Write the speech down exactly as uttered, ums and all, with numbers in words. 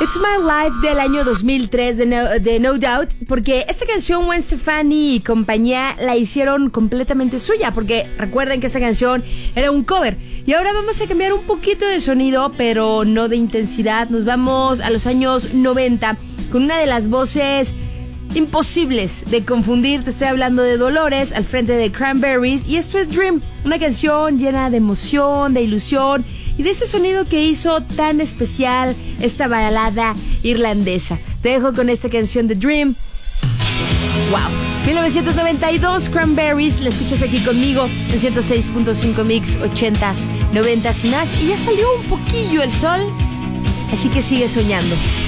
It's My Life del año dos mil tres de No, de No Doubt, porque esta canción Gwen Stefani y compañía la hicieron completamente suya, porque recuerden que esta canción era un cover. Y ahora vamos a cambiar un poquito de sonido, pero no de intensidad. Nos vamos a los años noventa con una de las voces imposibles de confundir. Te estoy hablando de Dolores al frente de Cranberries, y esto es Dream, una canción llena de emoción, de ilusión y de ese sonido que hizo tan especial esta balada irlandesa. Te dejo con esta canción de Dream. Wow, mil novecientos noventa y dos, Cranberries, la escuchas aquí conmigo en ciento seis punto cinco Mix, ochentas, noventas y más. Y ya salió un poquillo el sol, así que sigue soñando.